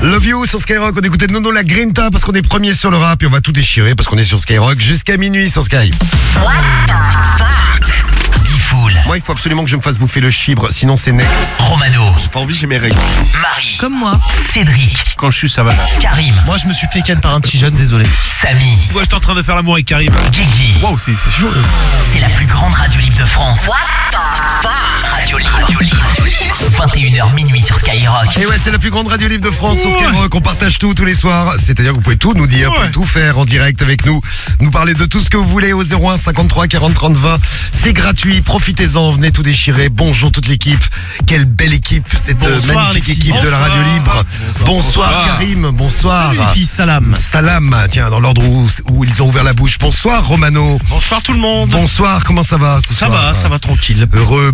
Love You sur Skyrock, on écoutait Nono la Grinta parce qu'on est premier sur le rap et on va tout déchirer parce qu'on est sur Skyrock jusqu'à minuit sur Sky. What the fuck? Diffoul. Moi il faut absolument que je me fasse bouffer le chibre, sinon c'est next. Romano. J'ai pas envie, j'ai mes règles. Marie. Comme moi. Cédric. Quand je suis, ça va. Karim. Moi, je me suis fait ken par un petit jeune, désolé. Samy. Moi, j'étais en train de faire l'amour avec Karim. Guigui. Waouh, c'est chaud. C'est la plus grande radio libre de France. What the fuck? Radio libre. 21h minuit sur Skyrock. Et ouais, c'est la plus grande radio libre de France sur Skyrock. On partage tout tous les soirs. C'est-à-dire que vous pouvez tout nous dire, vous pouvez tout faire en direct avec nous. Nous parler de tout ce que vous voulez au 01 53 40 30 20. C'est gratuit. Profitez-en. Venez tout déchirer. Bonjour toute l'équipe. Quelle belle équipe. Cette magnifique équipe de la radio libre. Bonsoir Karim. Bonsoir. Salut les filles, salam. Salam. Tiens, dans l'ordre où ils ont ouvert la bouche. Bonsoir Romano. Bonsoir tout le monde. Bonsoir. Comment ça va ce soir? Ça va tranquille. Heureux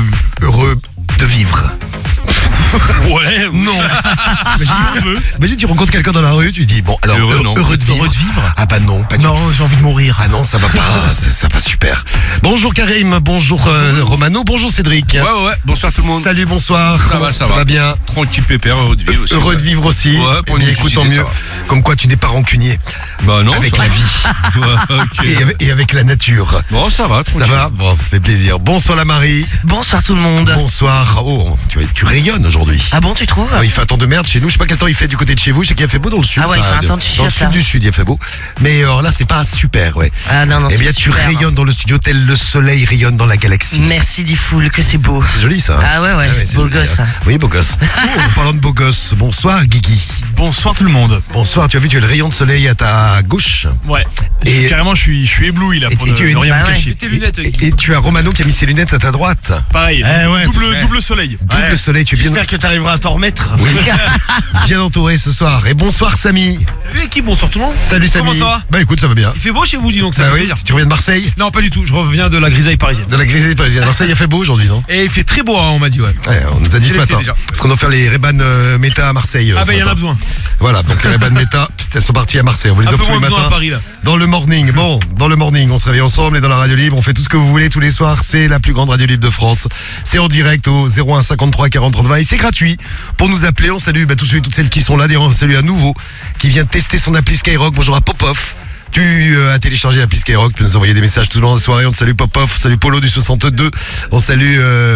de vivre. Ouais, Non. Imagine, tu rencontres quelqu'un dans la rue, tu dis bon alors heureux de vivre. Ah bah non, pas du tout. Non, j'ai envie de mourir. Ah non, ça va pas, ça va pas super. Bonjour Karim, bonjour Romano, bonjour Cédric. Ouais, bonsoir tout le monde. Salut, bonsoir. Ça va bien. Tranquille pépère, heureux de vivre aussi. Heureux de vivre aussi. Ouais, pour Eh bien, une écoute, tant société, mieux. ça va. Comme quoi tu n'es pas rancunier. Bah non, Avec ça la va. vie Ouais, ok. et avec la nature. Bon, ça va, Ça tranquille. va? Bon, ça fait plaisir. Bonsoir la Marie. Bonsoir tout le monde. Bonsoir. Oh, tu rayonnes aujourd'hui. Ah bon, tu trouves? Ah, il fait un temps de merde chez nous. Je sais pas quel temps il fait du côté de chez vous. Je sais qu'il a fait beau dans le sud. Ah ouais, il fait un temps de dans le chiotte, sud là. du sud, il a fait beau. Mais alors là, c'est pas super, ouais. Ah non, Eh c'est bien, pas tu super. rayonnes dans le studio tel le soleil rayonne dans la galaxie. Merci Diffoul, que c'est beau. C'est joli ça. Hein. Ah ouais, c'est beau joli, gosse. hein. Oui, beau gosse. En parlant de beau gosse, bonsoir Guigui. Bonsoir tout le monde. Bonsoir, tu as vu, tu as le rayon de soleil à ta gauche. Ouais. Et- Carrément, je suis ébloui là pour et tu es ne une- rien bah vous ouais. cacher. Tes lunettes. Et tu as Romano qui a mis ses lunettes à ta droite. Pareil. ouais, Double soleil. Double soleil, tu es bien, J'espère que tu arriveras à t'en remettre. oui, bien entouré ce soir. Et bonsoir Samy. Salut l'équipe, bonsoir tout le monde. Salut Samy. Comment ça va? Bah écoute, ça va bien. Il fait beau chez vous, dis donc, ça Bah fait oui, plaisir. tu reviens de Marseille. Non, pas du tout, je reviens de la grisaille parisienne. De la grisaille parisienne. Marseille, il a fait beau aujourd'hui, non? Et il fait très beau, hein, on m'a dit, ouais. Ouais, on nous a dit C'est ce l'été, matin. déjà. Parce qu'on doit faire les Ray-Ban Meta à Marseille. Ah ce bah il y en matin. a besoin. Voilà, donc les Ray-Ban Meta, elles sont parties à Marseille. On vous les Un offre peu tous les moins besoin matins. à Paris là. Dans le morning. Bon, dans le morning, on se réveille ensemble et dans la radio libre, on fait tout ce que vous voulez tous les soirs. C'est la plus grande radio libre de France. C'est en direct au 01 53 40 30 20 et c'est gratuit. Pour nous appeler, on salue tous ceux et toutes celles qui sont là. D'ailleurs, on salue un nouveau qui vient de tester son appli Skyrock. Bonjour à Popov. Tu as téléchargé l'appli Skyrock, tu peux nous envoyer des messages tout au long de la soirée. On te salue Popov, on salue Polo du 62, on salue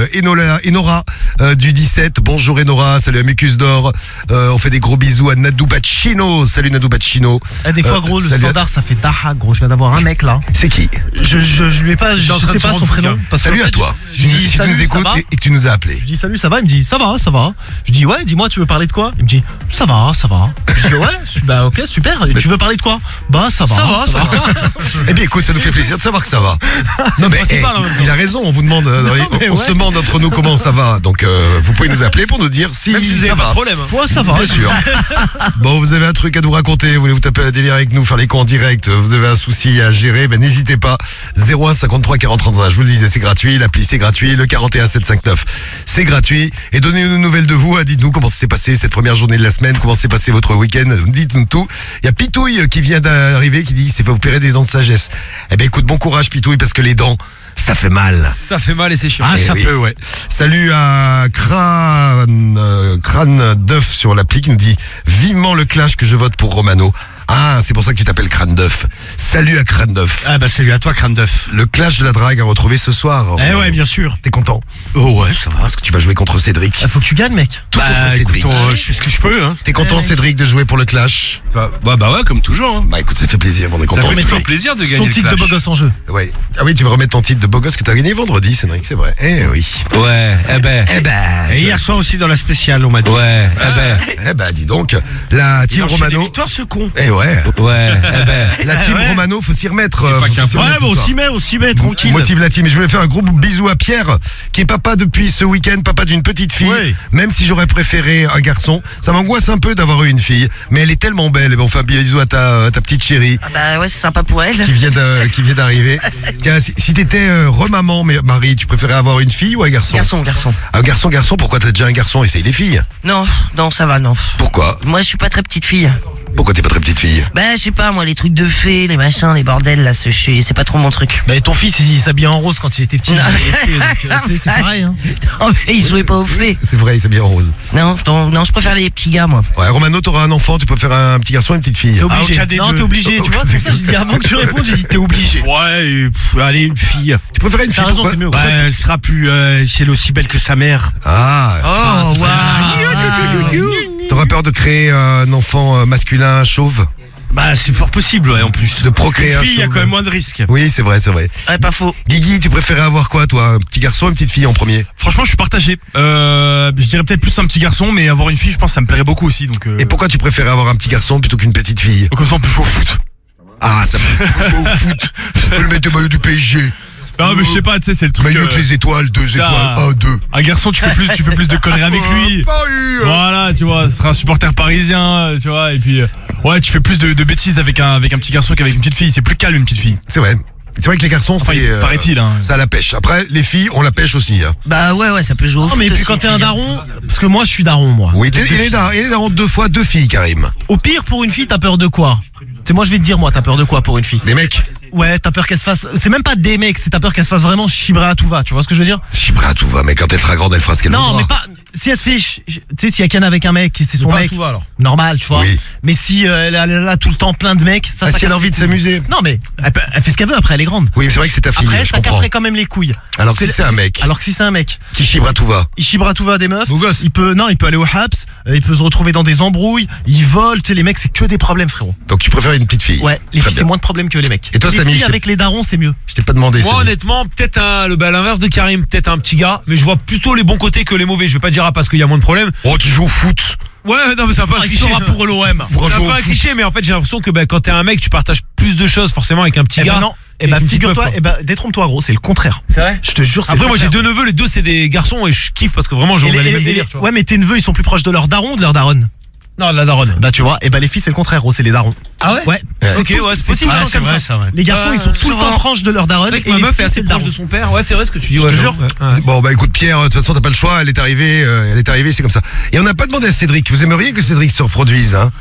Enora du 17. Bonjour Enora, salut Amicus d'Or. On fait des gros bisous à Nadou Pacino. Salut Nadou Pacino. Des fois, gros, le salut à- standard, ça fait Daha, gros. Je viens d'avoir un mec là. C'est qui? Je lui ai pas, je en train sais de se pas rendre son fou, prénom. gars. Parce qu'en Salut fait, à toi. je Si tu dis, nous salut, ça écoutes va et que tu nous as appelé. Je dis salut, ça va? Il me dit ça va, ça va. Je dis ouais, dis-moi, tu veux parler de quoi? Il me dit ça va, ça va. Je dis ouais, bah ok, super. Et tu veux parler de quoi? Bah ça va. Ça va. Eh bien écoute, ça nous fait plaisir de savoir que ça va. Non mais principal, en même temps. il a raison, on vous demande, mais on se ouais. demande entre nous comment ça va. Donc vous pouvez nous appeler pour nous dire si Même si vous ça avez pas va. de problème. hein. Ouais, ça va. Bien sûr. Bon, vous avez un truc à nous raconter, vous voulez vous taper un délire avec nous, faire les cons en direct, vous avez un souci à gérer, ben n'hésitez pas. 01 53 40 31, je vous le disais, c'est gratuit, l'appli c'est gratuit, le 41 759 c'est gratuit. Et donnez-nous une nouvelle de vous, dites-nous comment s'est passé cette première journée de la semaine, comment s'est passé votre week-end, dites-nous tout. Il y a Pitouille qui vient d'arriver, qui dit qu'il s'est fait opérer des dents de sagesse. Eh ben écoute, bon courage Pitouille, parce que les dents, ça fait mal. Ça fait mal et c'est chiant. Ah, Eh ça oui. peut, ouais. Salut à Crâne d'œuf sur l'appli qui nous dit vivement le clash que je vote pour Romano. Ah, c'est pour ça que tu t'appelles Crâne d'œuf. Salut à Crâne d'œuf. Ah, bah salut à toi, crâne d'œuf. Le clash de la drague à retrouver ce soir. Eh Romano. ouais, bien sûr. T'es content? Oh ouais, ça va. Parce que tu vas jouer contre Cédric. Faut que tu gagnes, mec. Tout contre Cédric. je fais ce que je peux, hein. T'es content Cédric de jouer pour le clash? Bah ouais, comme toujours. hein. Bah écoute, ça fait plaisir, on est Ça content. fait toujours Cédric. plaisir de gagner Son le titre de clash. beau gosse en jeu. Ouais. Ah oui, tu vas remettre ton titre de beau gosse que t'as gagné vendredi, Cédric, c'est vrai. Eh oui. Ouais, Eh ben. Et hier soir aussi dans la spéciale, on m'a dit. Ouais, Eh ben, dis donc, la team Romano. Victoire, ce con. Eh ouais. La team ouais. Romano, faut s'y remettre. pas faut qu'un s'y peu. Ouais, remettre bah ce soir. on s'y met, tranquille. Motive la team. Et je voulais faire un gros bisou à Pierre, qui est papa depuis ce week-end, papa d'une petite fille. Ouais. Même si j'aurais préféré un garçon, ça m'angoisse un peu d'avoir eu une fille, mais elle est tellement belle. Et ben, on fait un bisou à ta petite chérie Ah bah ouais, c'est sympa pour elle. qui vient d'arriver. Tiens, si t'étais Remaman, mais Marie, tu préférais avoir une fille ou un garçon? Garçon. Un garçon. Pourquoi t'as déjà un garçon? Essaye les filles. Non, ça va, non. Pourquoi? Moi, je suis pas très petite fille. Pourquoi t'es pas très petite fille? Bah, je sais pas, moi, les trucs de fées, les machins, les bordels, là, c'est pas trop mon truc. Mais ton fils, il s'habillait en rose quand il était petit. Non. Tu sais, c'est pareil. Hein. Non, mais il jouait pas aux fées. C'est vrai, c'est bien rose. Non, je préfère les petits gars, moi. Ouais, Romano, t'auras un enfant, tu préfères un petit garçon et une petite fille. T'es obligé. au cas des Non, deux. t'es obligé. Tu vois, c'est pour ça que j'ai dit avant que tu répondes, j'ai dit t'es obligé. Ouais, allez, une fille. Tu préférais une fille? T'as raison, pourquoi? c'est mieux. Bah, elle sera plus, si elle est aussi belle que sa mère. Ah, Oh, t'aurais peur de créer un enfant masculin chauve? Bah, c'est fort possible, ouais, en plus. De procréer Une un fille, il y a chauve. quand même moins de risques. Oui, c'est vrai, c'est vrai. Ouais, pas faux. Guigui, tu préférais avoir quoi, toi? Un petit garçon ou une petite fille en premier? Franchement, je suis partagé. Je dirais peut-être plus un petit garçon, mais avoir une fille, je pense, ça me plairait beaucoup aussi. Donc, Et pourquoi tu préférais avoir un petit garçon plutôt qu'une petite fille? comme ça, on peut jouer au foot. Ah, ça peut au foot. Tu peux le mettre des maillots du PSG. Ah, mais je sais pas, tu sais, c'est le truc. Maillot avec les étoiles, 2 ça- étoiles, 1, 2. Un garçon, tu fais plus de conneries avec lui. Paris, Voilà, tu vois, ce sera un supporter parisien, tu vois, et puis ouais, tu fais plus de bêtises avec un petit garçon qu'avec une petite fille. C'est plus calme une petite fille. C'est vrai. C'est vrai que les garçons, Enfin, c'est. paraît-il, hein. Ça la pêche. Après, les filles, on la pêche aussi. Hein. Bah, ouais, ça peut jouer au Non, foot mais puis aussi, quand t'es un puis- daron, parce que moi je suis daron, moi. Oui, il est daron 2 fois 2 filles, Karim. Au pire, pour une fille, t'as peur de quoi? C'est moi, je vais te dire, moi, t'as peur de quoi pour une fille? Des mecs. Ouais, t'as peur qu'elle se fasse. C'est même pas des mecs, c'est t'as peur qu'elle se fasse vraiment chibrer à tout va. Tu vois ce que je veux dire? Chibra, tout va, mais quand elle sera grande, elle fera ce qu'elle Non, voudra. mais pas. Si elle se fait. Tu sais, si elle canne avec un mec, c'est son Pas mec. tout va, alors. Normal, tu vois. Oui. Mais si elle a tout le temps plein de mecs, ça Ah, si elle a casse envie de les couilles. s'amuser. Non, mais elle fait ce qu'elle veut après, elle est grande. Oui, mais c'est vrai que c'est ta fille, Après, je ça comprends. casserait quand même les couilles. Alors que si c'est un mec Alors que si c'est un mec, qui chibra, tout va. il chibra tout va des meufs. Beau gosse. Il peut aller au Haps, il peut se retrouver dans des embrouilles, il vole. Tu sais, les mecs, c'est que des problèmes, frérot. Donc tu préfères une petite fille. Ouais, les Très filles, bien. c'est moins de problèmes que les mecs. Et toi, les Samy, filles je t'ai- avec les darons, c'est mieux. Je t'ai pas demandé Moi, Samy. honnêtement, peut-être à l'inverse de Karim, peut-être un petit gars, mais je vois plutôt les bons côtés que les mauvais. Je vais pas dire parce qu'il y a moins de problèmes. Oh, tu joues au foot. Ouais, non, mais c'est un peu un Il cliché. sera pour l'OM. Pour C'est un jouer peu au un foot. cliché, mais en fait, j'ai l'impression que quand t'es un mec, tu partages plus de choses forcément avec un petit Eh gars. ben non, et une petite figure-toi, meuf, détrompe-toi gros, c'est le contraire. C'est vrai. Je te jure, c'est Après, le moi, j'ai contraire. 2 neveux, les 2 c'est des garçons et je kiffe parce que vraiment, Et on a les- les mêmes et- délires. tu vois. ouais, mais tes neveux, ils sont plus proches de leur daron ou de leur daronne? Non, la daronne. Bah, tu vois, et bah, les filles, c'est le contraire, gros, c'est les darons. Ah ouais? Ouais. Ok, ouais, c'est possible. tout le Ah, temps c'est comme vrai, ça. c'est vrai. Les garçons, ils sont tout le temps proches de leur C'est daronne. vrai que et ma les meuf est filles, assez c'est le proche daron. de son père. Ouais, c'est vrai ce que tu dis. Je ouais, te non, jure. ouais. Bon, bah écoute, Pierre, de toute façon, t'as pas le choix, elle est arrivée, c'est comme ça. Et on n'a pas demandé à Cédric. Vous aimeriez que Cédric se reproduise, hein?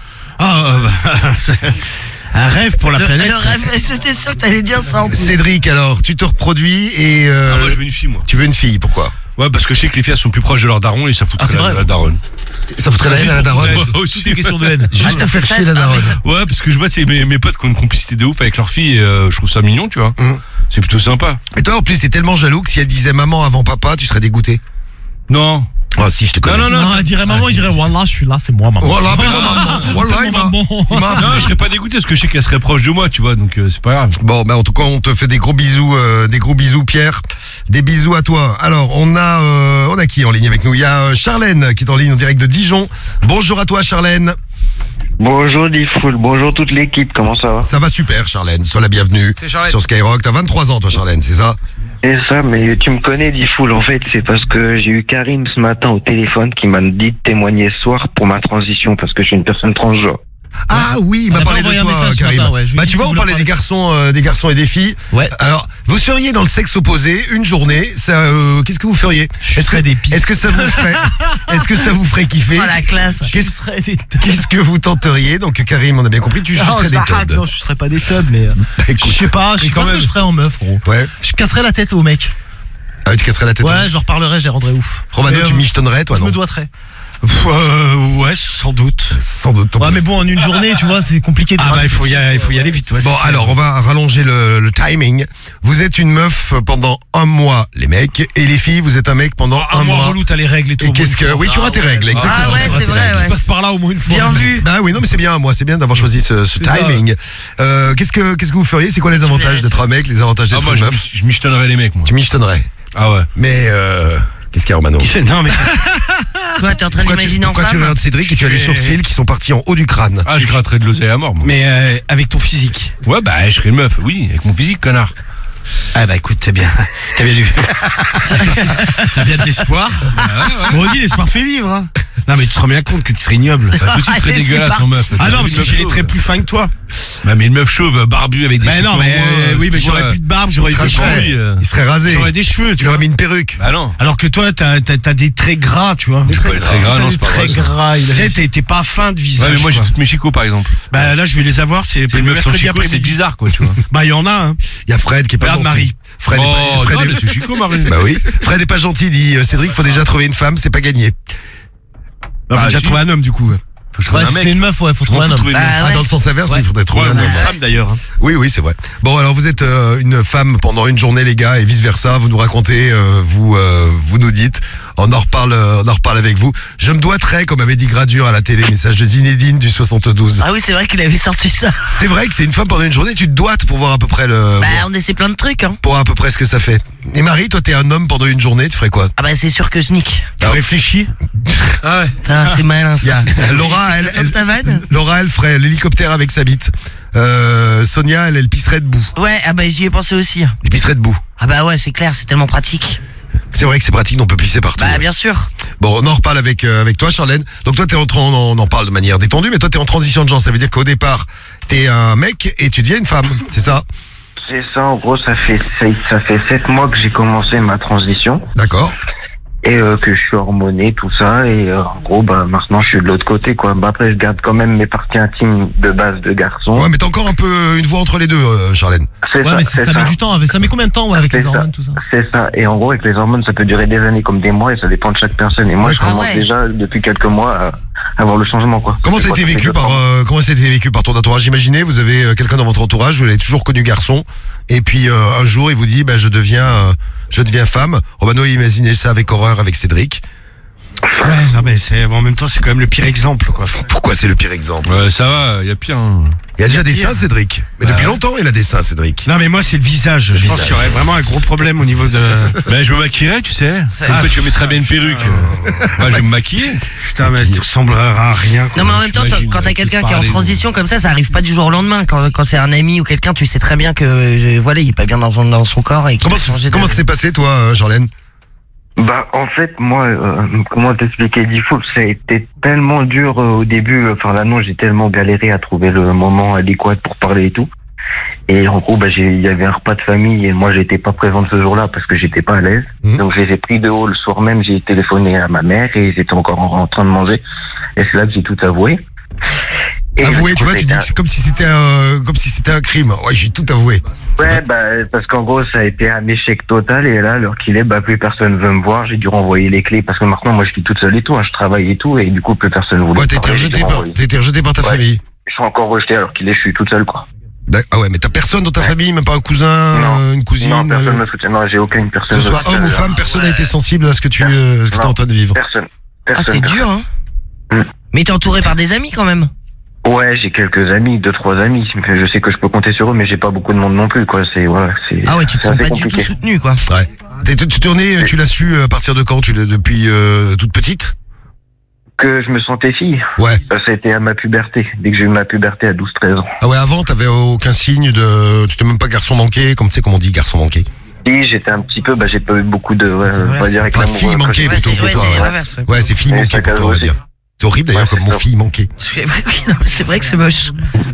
Un rêve pour la planète. Le rêve, j'étais sûr que t'allais dire ça en plus. Cédric, alors, tu te reproduis et. Ah, moi je veux une fille moi. Tu veux une fille, pourquoi? Ouais parce que je sais que les filles elles sont plus proches de leur daron et ça foutrait Ah, c'est la, vrai la daronne. Ça foutrait la haine à la daronne. Ouais, aussi. Tout est question de haine. Juste pour faire chier la daronne. Ouais parce que je vois mes potes qui ont une complicité de ouf avec leur fille et je trouve ça mignon tu vois. C'est plutôt sympa. Et toi, en plus, t'es tellement jaloux que si elle disait maman avant papa, tu serais dégoûté. Non. Oh, si, je te connais. Non, Non, elle dirait maman, il dirait Wallah, je suis là, c'est moi, maman. Voilà, appelle-moi maman. Voilà, il m'a appelé. Non je serais pas dégoûté parce que je sais qu'elle serait proche de moi tu vois donc c'est pas grave. Bon, ben en tout cas, on te fait des gros bisous, Pierre. Des bisous à toi. Alors, on a qui en ligne avec nous? Il y a Charlène qui est en ligne en direct de Dijon. Bonjour à toi, Charlène. Bonjour Diffoul, bonjour toute l'équipe, comment ça va? Ça va super, Charlène. Sois la bienvenue C'est Charlène. sur Skyrock. T'as 23 ans, toi, Charlène, c'est ça? C'est ça, mais tu me connais Diffoul, en fait, c'est parce que j'ai eu Karim ce matin au téléphone qui m'a dit de témoigner ce soir pour ma transition, parce que je suis une personne transgenre. Ah oui, il Elle m'a a parlé pas de envoyé un toi, message ce Karim. matin, ouais. Je lui ai Bah dit tu vois, si on vous parlait voulez des garçons et des filles. Ouais. Alors, vous seriez dans le sexe opposé une journée. Ça, qu'est-ce que vous feriez? Est-ce que des pistes. Est-ce que ça vous ferait kiffer? Oh la classe. Qu'est-ce que vous tenteriez? Donc Karim, on a bien compris, tu serais des toads. Non, je serais pas des tubs, mais. Écoute. Je sais pas ce que je ferais en meuf, gros. Ouais. Je casserais la tête aux mecs. Ah oui, tu casserais la tête. Ouais, je leur parlerais, je les rendrais ouf. Romano, Mais, tu michetonnerais, toi, Je non? me doiterais. Ouais, sans doute. Sans doute. Ouais, mais bon, en une journée, tu vois, c'est compliqué de. Ah bah il faut y aller vite. Ouais, Bon, alors, on va rallonger le timing. Vous êtes une meuf pendant un mois, les mecs, et les filles, vous êtes un mec pendant un un mois mois. relou, t'as les règles et tout. Et qu'est-ce que... Oui, tu auras tes règles, exactement. Ah ouais, Tu auras c'est tes vrai, règles. ouais. Tu passes par là au moins une fois. Bien vu. Bah oui, non, mais c'est bien, moi, c'est bien d'avoir choisi ce ça. timing. Qu'est-ce que vous feriez? C'est quoi les avantages d'être un mec, les avantages Ah d'être moi une meuf? je michetonnerais les mecs moi. Tu michetonnerais. Ah ouais. Mais, qu'est-ce qu'il y a, Romano? Non mais Quoi, t'es en train d'imaginer en Pourquoi tu femme? regardes Cédric et tu as les sourcils qui sont partis en haut du crâne? Ah je gratterais de l'oseille à mort moi. mais avec ton physique. Ouais bah je serais une meuf oui avec mon physique connard. Ah bah écoute, t'as bien lu. T'as bien de l'espoir. On dit l'espoir fait vivre. Hein. Non mais tu te rends bien compte que tu serais ignoble. Bah, petit très Allez, c'est dégueulasse en meuf. Ah non, parce que j'ai très plus fin que toi. Bah, mais une meuf chauve, barbue avec des Mais cheveux. non, mais oui, mais j'aurais plus de barbe, j'aurais eu des cheveux. Il serait rasé. J'aurais des cheveux, tu Tu vois. aurais mis une perruque. Bah non. Alors que toi, t'as des traits gras, tu vois. Je suis pas très gras, non, c'est pas vrai. Très gras. Tu sais, t'es pas fin de visage. Ouais, mais moi j'ai quoi. toutes mes chicots par exemple. Bah là, je vais les avoir, c'est C'est une le meuf sans mercredi chicots, c'est après-midi. bizarre quoi, tu vois. Bah il y en a, hein. Il y a Fred qui est pas Regarde gentil. Marie. Fred est Oh, pas, non, Fred mais c'est chico, Marie. Bah oui. Fred est pas gentil, dit Cédric, faut déjà trouver une femme, c'est pas gagné. Bah, faut Ah, déjà si. trouver un homme du coup. Faut que je trouve un mec. une meuf, ouais, faut trouver un homme. Bah, Ah, ouais. dans le sens inverse, Ouais. il faudrait trouver Ouais, un ou homme. une femme d'ailleurs. Hein. Oui, oui, c'est vrai. Bon, alors vous êtes une femme pendant une journée, les gars, et vice versa. Vous nous racontez, vous nous dites. On en reparle avec vous. Je me dois très, comme avait dit Gradure à la télé, message de Zinedine du 72. Ah oui, c'est vrai qu'il avait sorti ça. C'est vrai que c'est une femme pendant une journée, tu te doites pour voir à peu près Bah, on essaie plein de trucs, hein. pour voir à peu près ce que ça fait. Et Marie, toi, t'es un homme pendant une journée, tu ferais quoi? Ah bah, c'est sûr que je nique. Tu réfléchis. Ah ouais. Putain, c'est malin, Il y a- ça. Laura, Comme ta vanne. Laura, elle ferait l'hélicoptère avec sa bite. Sonia, elle pisserait debout. Ouais, ah bah, j'y ai pensé aussi. Elle pisserait debout. Ah bah ouais, c'est clair, c'est tellement pratique. C'est vrai que c'est pratique, on peut pisser partout. Bah, bien sûr. Bon, on en reparle avec toi, Charlène. Donc toi, on en parle de manière détendue, mais toi, t'es en transition de genre. Ça veut dire qu'au départ, t'es un mec et tu deviens une femme, c'est ça? C'est ça, en gros, ça fait 7 mois que j'ai commencé ma transition D'accord. et que je suis hormoné, tout ça. Et en gros, bah maintenant, je suis de l'autre côté, quoi. Bah après, je garde quand même mes parties intimes de base de garçon. Ouais, mais t'as encore un peu une voix entre les deux, Charlène. C'est Ouais, ça, mais c'est ça met du temps. Ça met combien de temps ouais, avec C'est les ça. hormones, tout ça? C'est ça. Et en gros, avec les hormones, ça peut durer des années comme des mois et ça dépend de chaque personne. Et moi, je D'accord. commence Ah ouais. déjà depuis quelques mois à avoir le changement, quoi. Comment ça a C'est été quoi, vécu fait par 2 ans. comment ça a été vécu par ton entourage? Imaginez, vous avez quelqu'un dans votre entourage, vous l'avez toujours connu garçon, et puis un jour il vous dit bah je deviens femme. Romano, imaginez ça avec horreur avec Cédric. Ouais, non mais en même temps c'est quand même le pire exemple quoi. Pourquoi c'est le pire exemple? Ouais, ça va, y a pire. Hein. Il a déjà des seins, Cédric. Mais depuis longtemps il a des seins, Cédric. Non mais moi c'est le visage. Je pense qu'il y aurait vraiment un gros problème au niveau de. Bah, je me maquillerais, tu sais. Comme toi, tu mets très bien une perruque. Moi, je vais me maquiller. Putain mais tu ressembleras à rien. Quoi. Non, mais en même temps, t'imagines, quand t'as tous quelqu'un qui est en parler, transition comme ça arrive pas du jour au lendemain. Quand c'est un ami ou quelqu'un, tu sais très bien que, voilà, il est pas bien dans son corps et qu'il Comment va changer comment ça s'est passé toi, Charlène? Bah, en fait, moi, comment t'expliquer, Diffoul, ça a été tellement dur au début. Enfin, là, non, j'ai tellement galéré à trouver le moment adéquat pour parler et tout. Et en gros, bah, il y avait un repas de famille et moi, j'étais pas présente ce jour-là parce que j'étais pas à l'aise. Mmh. Donc, je les ai pris de haut le soir même. J'ai téléphoné à ma mère et ils étaient encore en train de manger. Et c'est là que j'ai tout avoué. Et Avoué, du tu coup, vois, tu dis c'était que c'est comme si c'était un crime. Ouais, j'ai tout avoué. Ouais, bah, parce qu'en gros, ça a été un échec total, et là, à l'heure qu'il est, bah, plus personne veut me voir, j'ai dû renvoyer les clés, parce que maintenant, moi, je suis toute seule et tout, hein, je travaille et tout, et du coup, plus personne voulait Ouais, me parler, j'ai dû renvoyer. t'as été rejeté par ta Ouais. famille. Je suis encore rejeté, alors qu'il est, je suis toute seule, quoi. Ah ouais, mais t'as personne dans ta famille, même pas un cousin, Non. une cousine. Non, personne me soutient, non, j'ai aucune que personne. ce soit me soutient, homme ou là. femme, personne n'a été sensible à ce que tu es en train de vivre. Personne. Ah, c'est dur, hein. Mm. Mais t'es entouré par des amis quand même. Ouais, j'ai quelques amis, 2-3 amis, je sais que je peux compter sur eux, mais j'ai pas beaucoup de monde non plus, quoi, Ah ouais, tu te c'est sens assez pas du tout compliqué. soutenu, quoi. Ouais. Tu l'as su à partir de quand? Depuis toute petite? Que je me sentais fille. Ouais. Ça a été à ma puberté, dès que j'ai eu ma puberté à 12-13 ans. Ah ouais, avant, t'avais aucun signe de. Tu t'es même pas garçon manqué, comme tu sais comment on dit garçon manqué. Si, j'étais un petit peu, bah, j'ai pas eu beaucoup de, ouais, C'est on vrai, va dire avec Enfin, l'amour. fille manquée Ouais, plutôt c'est pour toi. l'inverse. Ouais. Ouais, c'est fille Ouais, manquée ça pour toi, on va calme dire. C'est horrible d'ailleurs Ouais, comme c'est mon ça. fille manquée. Oui, non, c'est vrai que c'est moche.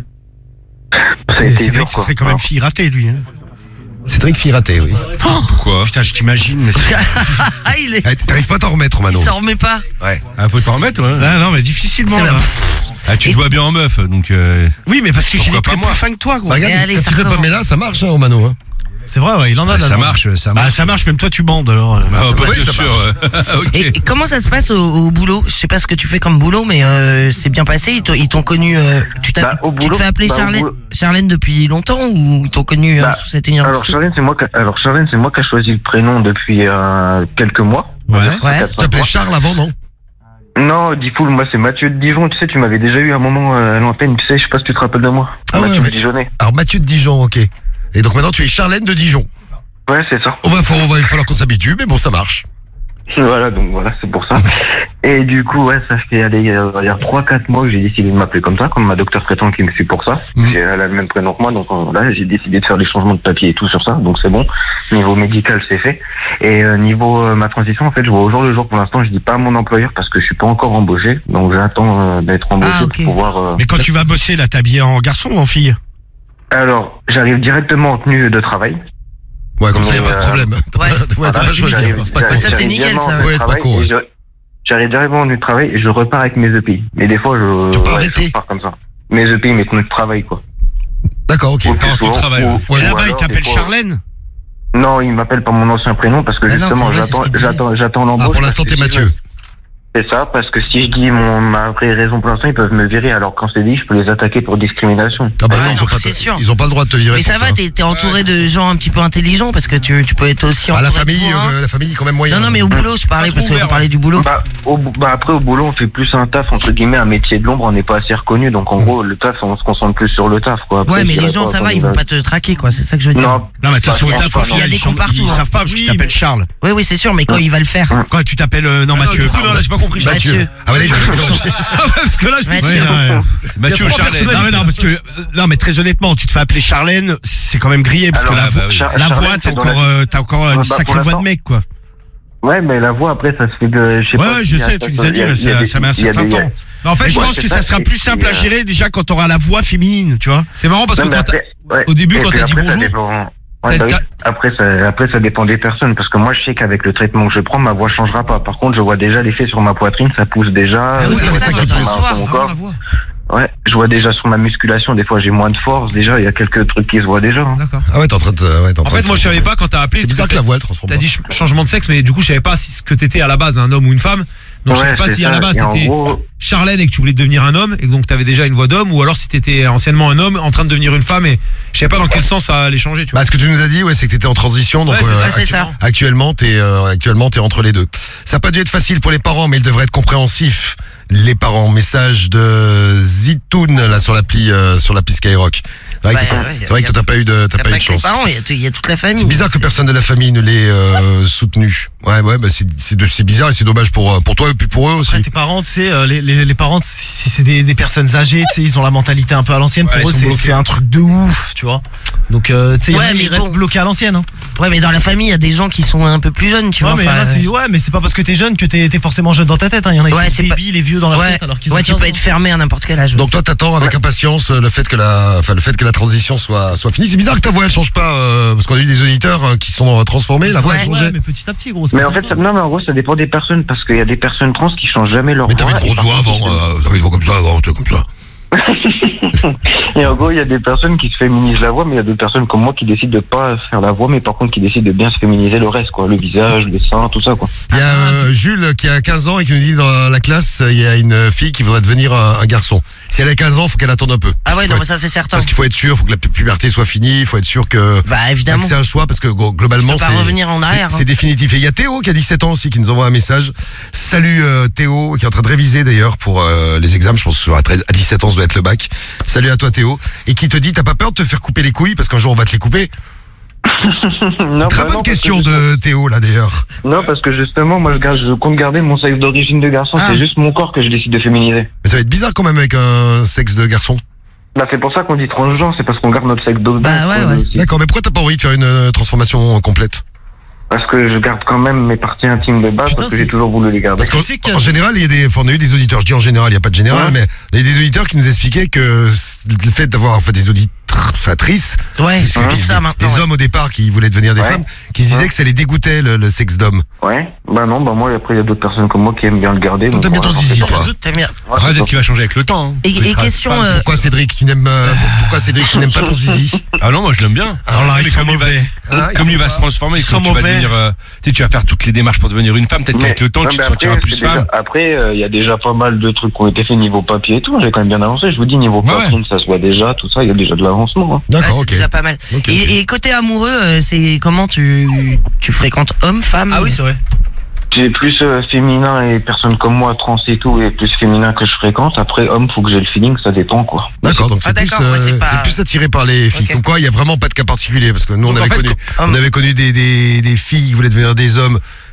Ça a été C'est vrai dur, que ce quoi. serait quand même fille ratée lui. Hein. Cédric fille raté, oui. Pourquoi? Putain, je t'imagine. Mais Ah, il est. Eh, t'arrives pas à t'en remettre, Il Romano. s'en remet pas. Ouais. Ah, faut t'en remettre, ouais. ah, non, mais difficilement. C'est Là. vrai. Ah, tu Et- te vois bien en meuf, donc. Oui, mais parce que j'ai Pourquoi les pas traits moi plus fins que toi, gros. Bah, regarde, Et allez, quand ça tu fais recommence. Pamela, ça marche, hein, Romano. Hein. C'est vrai, ouais, il en a. là, Ça non. marche, ça Bah, marche. ça marche, même toi tu bandes alors. Ah, pas Ouais, de ça sûr. Ok. Et comment ça se passe au boulot? Je sais pas ce que tu fais comme boulot, mais c'est bien passé. Ils t'ont connu. Tu Bah, au te boulot, fais appeler bah, au Charlène, boulot. Charlène depuis longtemps ou ils t'ont connu Bah, sous cette énergie? Alors Charlène, c'est moi qui ai choisi le prénom depuis quelques mois. Ouais. Ouais. Quatre, Tu t'appelais cinq Charles avant, non? mois. Non, Diffoul, moi c'est Mathieu de Dijon. Tu sais, tu m'avais déjà eu un moment à l'antenne. Tu sais, je sais pas si tu te rappelles de moi. Ah ouais, Mathieu mais- de Dijonais. Alors Mathieu de Dijon, ok. Et donc maintenant tu es Charlène de Dijon. Ouais, c'est ça. Il va falloir qu'on s'habitue, mais bon, ça marche. Voilà, donc voilà, c'est pour ça. Et du coup, ouais, ça fait il y a 3-4 mois que j'ai décidé de m'appeler comme ça, comme ma docteur traitante qui me suit pour ça. Elle a le même prénom que moi, donc là, j'ai décidé de faire les changements de papier et tout sur ça, donc c'est bon. Niveau médical, c'est fait. Et niveau ma transition, en fait, je vois au jour le jour pour l'instant, je dis pas à mon employeur parce que je suis pas encore embauché, donc j'attends d'être embauché pour pouvoir... Mais quand tu vas bosser, là, t'es habillé en garçon ou en fille? Alors, j'arrive directement en tenue de travail. Ouais, comme ça, il n'y a pas de problème. Voilà, c'est pas choisir. C'est pas con. Ça, c'est nickel, ça. Ouais, c'est pas con. Ouais. J'arrive directement en tenue de travail et je repars avec mes EPI. Mais des fois, je repars comme ça. Mes EPI, mes tenues de travail, quoi. D'accord, ok. Au travail. Et là-bas, il t'appelle Charlène? Non, il m'appelle par mon ancien prénom parce que justement, j'attends l'embauche. Ah, pour l'instant, t'es Mathieu. C'est ça, parce que si je dis ma vraie raison pour l'instant, ils peuvent me virer, alors quand c'est dit, je peux les attaquer pour discrimination. Ah bah Ouais, non, non, c'est sûr. ils ont pas le droit de te virer. Mais ça pour va, t'es entouré de gens un petit peu intelligents parce que tu peux être aussi entouré la famille, de bourrins. la famille, quand même moyen. Non, mais au boulot, je parlais parce qu'on parlait du boulot. Après, au boulot, on fait plus un taf, entre guillemets, un métier de l'ombre, on n'est pas assez reconnu, donc en gros, le taf, on se concentre plus sur le taf, quoi. Après, Ouais, mais les gens, ça va, ils vont pas te traquer, quoi, c'est ça que je veux dire. Non, mais attention, il y a des cons, il y a des cons partout, ils hein. savent pas parce qu'ils t'appellent Charles. Oui, c'est sûr, mais quand il va le faire. Quand tu t'appelles, non, Mathieu. Non, là, j'ai pas compris. Mathieu. Ah ouais, Parce que là, je me suis Mathieu. Mathieu ou Charlène. Non, parce que, non, mais très honnêtement, tu te fais appeler Charlène, c'est quand même grillé, parce que la voix, t'as encore une sacrée voix de mec, quoi. Ouais, mais la voix, après, ça se fait de... Ouais, je sais, tu nous as dit, ça met un certain temps. Mais en fait, je pense que ça sera plus simple à gérer déjà quand t'auras la voix féminine, tu vois. C'est marrant parce que au début, quand t'as dit bonjour... Après, ça dépend des personnes, parce que moi, je sais qu'avec le traitement que je prends, ma voix changera pas. Par contre, je vois déjà l'effet sur ma poitrine, ça pousse déjà. Ah oui, c'est ça, ça doit se voir. Ouais, je vois déjà sur ma musculation, des fois j'ai moins de force, déjà, il y a quelques trucs qui se voient déjà. Hein. D'accord. Ah ouais, t'es en train de... En fait, moi, je savais pas quand t'as appelé. C'est bizarre que la voix, elle transforme. T'as dit changement de sexe, mais du coup, je savais pas ce que t'étais à la base, un homme ou une femme. Donc, je savais pas si à la base t'étais Charlène et que tu voulais devenir un homme, et donc t'avais déjà une voix d'homme, ou alors si t'étais anciennement un homme en train de devenir une femme, et je savais pas dans quel sens ça allait changer, tu vois. Bah, ce que tu nous as dit, ouais, c'est que t'étais en transition, donc c'est ça. actuellement, t'es entre les deux. Ça a pas dû être facile pour les parents, mais il devrait être compréhensif. Les parents, message de Zitoun là sur l'appli Skyrock. C'est vrai que toi t'as pas eu de chance. Parents, il y a toute la famille. C'est bizarre que personne de la famille ne l'ait soutenu. Ouais, bah c'est bizarre et c'est dommage pour toi et puis pour eux aussi. Après, tes parents, tu sais, les parents, si c'est des personnes âgées, tu sais, ils ont la mentalité un peu à l'ancienne. Pour eux, c'est un truc de ouf, tu vois. Donc, tu sais, ils restent bloqués à l'ancienne. Hein. Ouais, mais dans la famille, il y a des gens qui sont un peu plus jeunes, tu vois. Mais c'est pas parce que t'es jeune que t'es forcément jeune dans ta tête. Hein. Il y en a qui sont débiles et vieux dans leur tête alors qu'ils ont 15 tu peux être fermé à n'importe quel âge. Donc toi, t'attends avec impatience le fait que la transition soit finie. C'est bizarre que ta voix elle change pas parce qu'on a eu des auditeurs qui sont transformés. La voix a changé. Mais petit à petit, gros. Mais en fait, en gros, ça dépend des personnes parce qu'il y a des personnes trans qui changent jamais leur voix. Mais t'avais une grosse voix avant. T'avais une voix comme ça avant. Tu comme ça. Et en gros, il y a des personnes qui se féminisent la voix, mais il y a d'autres personnes comme moi qui décident de pas faire la voix, mais par contre qui décident de bien se féminiser le reste, quoi, le visage, les seins, tout ça, quoi. Il y a Jules qui a 15 ans et qui nous dit dans la classe, il y a une fille qui voudrait devenir un garçon. Si elle a 15 ans, faut qu'elle attende un peu. Ah ouais, non, mais ça c'est certain. Parce qu'il faut être sûr, faut que la puberté soit finie, il faut être sûr que évidemment. c'est un choix parce que globalement c'est revenir en arrière. C'est définitif. Et il y a Théo qui a 17 ans aussi qui nous envoie un message. Salut Théo qui est en train de réviser d'ailleurs pour les examens, je pense qu'à 17 ans ça doit être le bac. Salut à toi Théo et qui te dit t'as pas peur de te faire couper les couilles parce qu'un jour on va te les couper. Non, très bonne question de Théo là d'ailleurs. Non parce que justement moi je compte garder mon sexe d'origine de garçon, c'est juste mon corps que je décide de féminiser. Mais ça va être bizarre quand même avec un sexe de garçon. Bah c'est pour ça qu'on dit transgenre, c'est parce qu'on garde notre sexe d'homme. D'accord, mais pourquoi t'as pas envie de faire une transformation complète? Parce que je garde quand même mes parties intimes de base, parce que j'ai toujours voulu les garder. Parce qu'en général, on a eu des auditeurs, je dis en général, il n'y a pas de général, mais il y a des auditeurs qui nous expliquaient que le fait d'avoir des auditrices, des hommes au départ qui voulaient devenir des femmes, qui disaient que ça les dégoûtait le sexe d'homme. Ouais, bah non, bah moi après il y a d'autres personnes comme moi qui aiment bien le garder. Toi t'aimes bien ton zizi, toi. Peut-être qu'il va changer avec le temps. Hein. Et question... Pourquoi Cédric, tu n'aimes pas ton zizi? Ah non, moi je l'aime bien. Alors là, comme il va se transformer, comme tu vas devenir, tu vas faire toutes les démarches pour devenir une femme, peut-être qu'avec le temps tu te sentiras plus femme. Après, il y a déjà pas mal de trucs qui ont été faits niveau papier et tout, j'ai quand même bien avancé, je vous dis niveau poitrine, ça se voit déjà, tout ça, il y a déjà de l'avancement. Hein. D'accord, ok. C'est déjà pas mal. Et côté amoureux, c'est comment tu fréquentes homme, femme? Ah oui, c'est vrai. C'est plus féminin et personnes comme moi, trans et tout, et plus féminin que je fréquente. Après, homme, faut que j'ai le feeling, ça dépend, quoi. D'accord, donc c'est plus attiré par les filles. Comme quoi, il y a vraiment pas de cas particulier, parce que nous, on avait connu des filles qui voulaient devenir des hommes,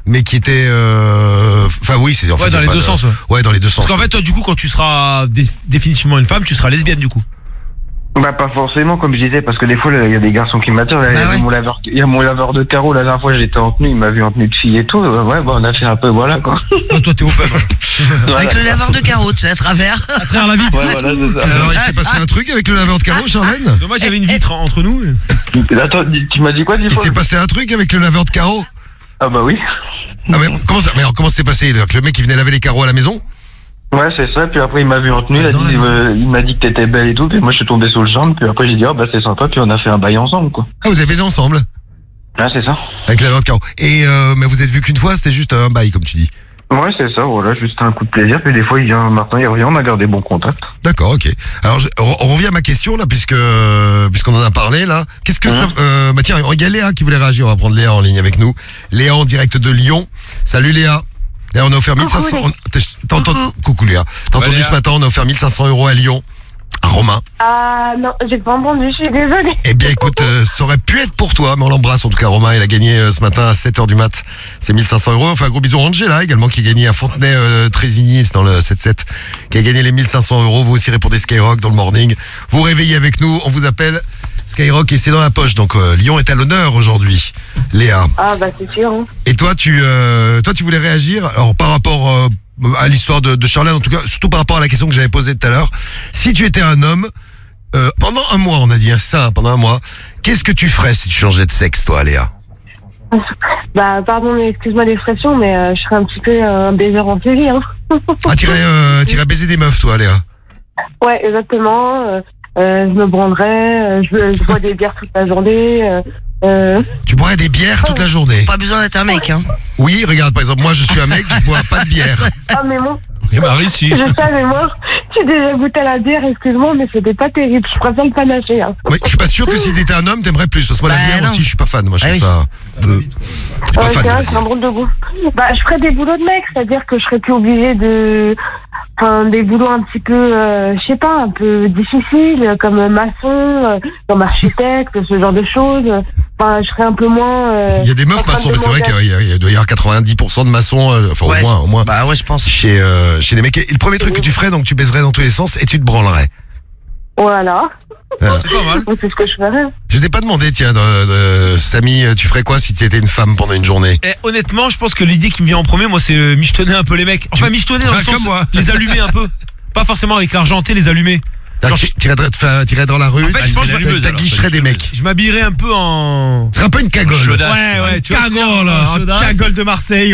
mais qui était enfin oui, c'est en fait dans les deux sens. Ouais, dans les deux sens. Parce qu'en fait toi du coup quand tu seras définitivement une femme, tu seras lesbienne du coup. Bah pas forcément comme je disais, parce que des fois il y a des garçons qui m'attirent. Il y a mon laveur de carreaux, la dernière fois j'étais en tenue, il m'a vu en tenue de fille et tout. Ouais, bah on a fait un peu, voilà quoi. Ah, toi t'es open. Voilà. Avec le laveur de carreaux, tu sais, à travers la vitre. Ouais, voilà, c'est ça. Alors il s'est passé un truc avec le laveur de carreaux, Charlène? Dommage, il y avait une vitre entre nous. Attends, tu m'as dit quoi, Il s'est passé un truc avec le laveur de carreaux? Ah bah oui. Ah mais comment ça? Mais alors comment c'est passé? Le mec il venait laver les carreaux à la maison? Ouais, c'est ça, puis après il m'a vu en tenue, il m'a dit que t'étais belle et tout, puis moi je suis tombé sous le charme, puis après j'ai dit bah c'est sympa, puis on a fait un bail ensemble quoi. Ah, vous avez baisé ensemble? Ouais, c'est ça. Avec la laveur de carreaux. Et mais vous êtes vu qu'une fois, c'était juste un bail comme tu dis? Ouais, c'est ça, voilà, juste un coup de plaisir, puis des fois maintenant il revient, on a gardé bon contact. D'accord, ok. Alors on revient à ma question là, puisqu'on en a parlé là. Qu'est-ce que ça bah tiens, il y a Léa qui voulait réagir, on va prendre Léa en ligne avec nous. Léa en direct de Lyon. Salut Léa. Là, on a offert 1500. Coucou Léa. T'as entendu ce matin, on a offert 1500 € à Lyon, à Romain. Ah non, j'ai pas entendu, je suis désolée. Eh bien écoute, ça aurait pu être pour toi, mais on l'embrasse en tout cas. Romain, il a gagné ce matin à 7h du mat. C'est 1500 €. Enfin, gros bisous à Angela également qui a gagné à Fontenay-Trésigny, c'est dans le 7-7, qui a gagné les 1500 €. Vous aussi répondez Skyrock dans le morning. Vous réveillez avec nous, on vous appelle Skyrock et c'est dans la poche. Donc Lyon est à l'honneur aujourd'hui, Léa. Ah bah c'est sûr. Hein. Et toi tu voulais réagir alors par rapport à l'histoire de Charlène, en tout cas surtout par rapport à la question que j'avais posée tout à l'heure. Si tu étais un homme pendant un mois, on a dit ça, pendant un mois, qu'est-ce que tu ferais si tu changeais de sexe, toi, Léa? Bah pardon, excuse-moi l'expression, mais je serais un petit peu un baiser en série. Hein. Ah, t'irais baiser des meufs, toi, Léa? Ouais, exactement. Je me branlerais, je bois des bières toute la journée. Tu boirais des bières toute la journée? Pas besoin d'être un mec, hein. Oui, regarde, par exemple, moi je suis un mec, je bois pas de bière. Ah mais moi. Et Marie, si. Je sais, mais moi, j'ai déjà goûté à la bière, excuse-moi, mais c'était pas terrible. Je préfère le panaché. Hein. Oui, je suis pas sûr que si t'étais un homme, t'aimerais plus. Parce que moi, la bière aussi, je suis pas fan. Moi, je trouve ça. Je suis pas fan. C'est vrai, c'est un drôle de goût. Bah, je ferais des boulots de mec, c'est-à-dire que je serais plus obligée de. Enfin, des boulots un petit peu, je sais pas, un peu difficiles, comme maçon, comme architecte, ce genre de choses. Enfin, je serais un peu moins. Il y a des meufs maçons, mais c'est vrai qu'il doit y avoir 90% de maçons, enfin ouais, au moins. Bah ouais, je pense. Chez les mecs. Et le premier truc que tu ferais, donc tu baiserais dans tous les sens et tu te branlerais. Voilà. C'est pas mal. C'est ce que je ferais. Je t'ai pas demandé, tiens, Samy, tu ferais quoi si tu étais une femme pendant une journée? Honnêtement, je pense que l'idée qui me vient en premier, moi, c'est michetonner un peu les mecs. Enfin, michetonner dans le sens, les allumer un peu. Pas forcément avec l'argenté, les allumer. T'irais dans la rue, en fait, je pense que t'aguicherais des mecs. Je m'habillerais un peu en. Ce serait un peu une cagole. Ouais, tu vois. Cagole de Marseille.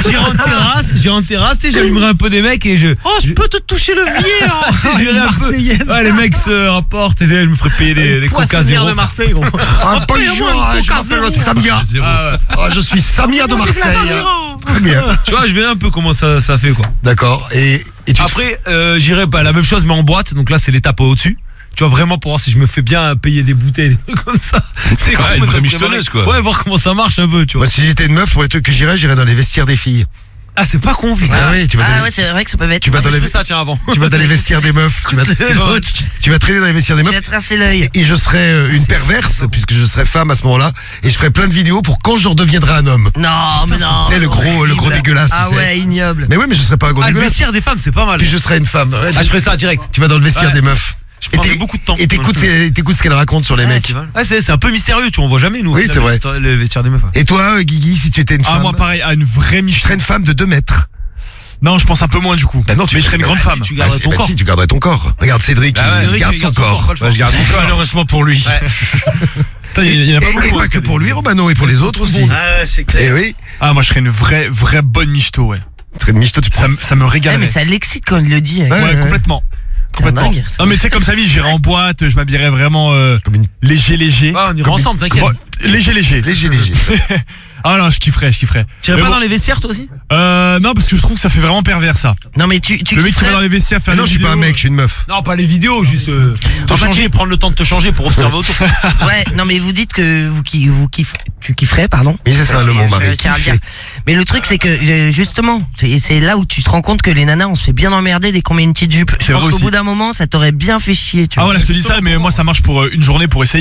J'irai en terrasse, et j'allumerai un peu des mecs et je. Oh, je peux te toucher le vieux. J'irai un peu. Ouais, les mecs se rapportent et elle me ferait payer des coca zéro. de Marseille, gros. Bonjour, je m'appelle Samia. Je suis Samia de Marseille. Très bien. Tu vois, je verrai un peu comment ça fait quoi. D'accord. Et après, j'irai pas la même chose mais en boîte. Donc là, c'est l'étape au-dessus. Tu vois, vraiment pour voir si je me fais bien payer des bouteilles, des trucs comme ça. C'est quoi, une vraie michetonneuse, quoi. Ouais, voir comment ça marche un peu, tu vois. Moi, si j'étais une meuf, pour les trucs que j'irais dans les vestiaires des filles. Ah, c'est pas con, putain. Ah oui, ouais, c'est vrai que ça peut être. Tu vas dans les ça, tiens, avant. Tu vas dans les vestiaires des meufs. Tu vas traîner dans les vestiaires des meufs. Tu vas tracer l'œil. Et je serais une perverse, puisque je serais femme à ce moment-là, et je ferais plein de vidéos pour quand je redeviendrai un homme. Non, mais non. C'est le gros dégueulasse. Ah ouais, ignoble. Mais oui, mais je serais pas un gros dégueulasse. Le vestiaire des femmes, c'est pas mal. Puis je serais une femme. Ouais, je ferais ça direct. Tu vas dans le vestiaire des meufs. Je prendrais beaucoup de temps. Et t'écoutes ce qu'elle raconte sur les mecs. Ouais, c'est un peu mystérieux, tu vois, on voit jamais nous. Oui, c'est vrai. Le vestiaire des meufs. Et toi, Guigui, si tu étais une femme? Ah, moi pareil, une vraie michetonneuse. Tu serais une femme de 2 mètres. Non, je pense un peu moins du coup. Bah non, mais je serais une grande femme. Tu garderais ton corps. Si, tu garderais ton corps. Regarde Cédric, il garde son corps. Je garde mon corps. Malheureusement pour lui. Il y en a pas beaucoup. Et pas que pour lui, Romano, et pour les autres aussi. Ah, c'est clair. Et oui. Ah, moi je serais une vraie bonne michto, ouais. Tu serais une michto, ça me régalerait. Mais ça l'excite quand il le dit. Ouais, complètement. Dingue, non mais tu sais comme ça j'irais en boîte, je m'habillerais vraiment léger. Ah, on ira ensemble, t'inquiète. Léger. Ah non, je kifferais. Tu irais pas dans les vestiaires toi aussi? Non parce que je trouve que ça fait vraiment pervers ça. Non mais tu le mec qui va dans les vestiaires faire non, je suis pas un mec, je suis une meuf. Non, pas les vidéos, juste te changer, prendre le temps de te changer pour observer autour. Ouais, non mais vous dites que tu kifferais, pardon. Mais c'est ça le mot, Marie. Mais le truc c'est que justement, c'est là où tu te rends compte que les nanas on se fait bien emmerder dès qu'on met une petite jupe. Je pense qu'au bout d'un moment ça t'aurait bien fait chier, tu vois. Ah ouais, là je te dis ça mais moi ça marche pour une journée pour essayer hein.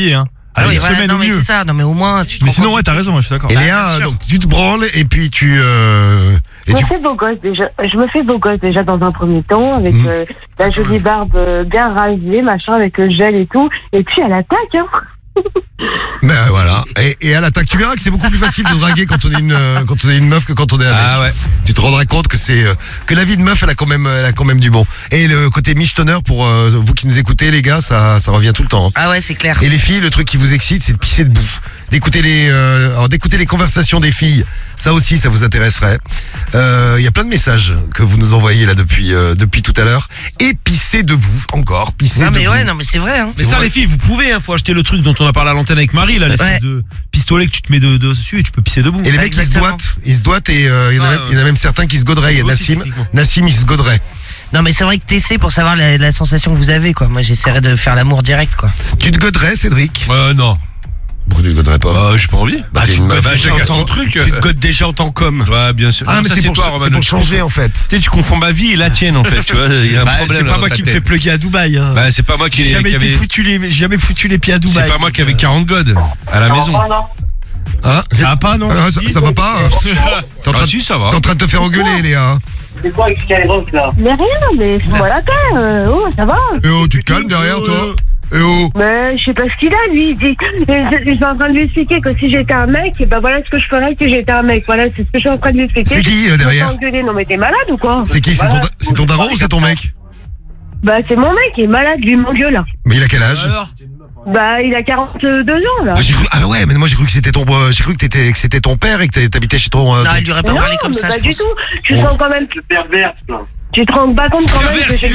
Ah oui, une voilà, semaine non au mais mieux. c'est ça, non mais au moins tu te Mais rends sinon, compte ouais, t'as raison, je suis d'accord. Et bien Léa, sûr. donc tu te branles et puis tu... Je me fais beau gosse déjà. Je me fais beau gosse déjà dans un premier temps avec la jolie barbe bien rasée, machin, avec le gel et tout. Et puis elle attaque, hein. Ben voilà. Et à l'attaque, tu verras que c'est beaucoup plus facile de draguer quand on est une meuf que quand on est un mec. Ah ouais. Tu te rendras compte que c'est que la vie de meuf, elle a quand même du bon. Et le côté michetonneur pour vous qui nous écoutez, les gars, ça revient tout le temps. Hein. Ah ouais, c'est clair. Et les filles, le truc qui vous excite, c'est de pisser debout. D'écouter les conversations des filles. Ça aussi, ça vous intéresserait. Il y a plein de messages que vous nous envoyez là depuis tout à l'heure. Et pisser debout, encore. Pisser Non mais debout. ouais, non mais c'est vrai hein. Mais ça, les filles, vous pouvez, faut acheter le truc dont on a parlé à l'antenne avec Marie, là, l'espèce de pistolet que tu te mets dessus et tu peux pisser debout. Et les mecs, ils se doigtent et il y en a même certains qui se goderaient. Il y a Nassim, il se goderait. Non mais c'est vrai que t'essaies pour savoir la sensation que vous avez quoi. Moi j'essaierais de faire l'amour direct quoi. Tu te goderais, Cédric? Non. Pourquoi tu te goderais pas? J'ai pas envie. Bah, t'es une meuf. Chacun son truc. Tu te godes déjà en tant qu'homme. Ouais, bien sûr. Ah, Non, mais ça, c'est toi, Roman, pour tu changer confonds. en fait. Tu sais, tu confonds ma vie et la tienne en fait. Tu vois, il y a un problème. C'est pas moi qui me fais plugger à Dubaï. Hein. Bah, c'est pas moi qui J'ai jamais foutu les pieds à Dubaï. C'est pas moi qui avais 40 godes à la maison. Hein? Ça va pas, non? Ça va pas? Si, ça va. T'es en train de te faire engueuler, Léa. C'est quoi avec Skyrock là? Mais rien, mais fais-moi la paix. Oh, ça va. Eh oh, tu te calmes derrière toi? Eh oh. Mais je sais pas ce qu'il a, lui. Il dit, je suis en train de lui expliquer que si j'étais un mec, ben voilà ce que je ferais si j'étais un mec. Voilà, c'est ce que je suis en train de lui expliquer. C'est qui derrière? Non mais t'es malade ou quoi? C'est qui? C'est ton daron ou c'est ton mec? Bah c'est mon mec, il est malade, lui, mon gueule là. Mais il a quel âge? Bah il a 42 ans là. Ah ouais, mais moi j'ai cru que c'était c'était ton père et que t'habitais chez ton. Non, il lui aurait pas parlé comme ça. Pas je du pense. tout. Tu sens quand même plus perverse là. Tu te rends pas compte quand même que c'est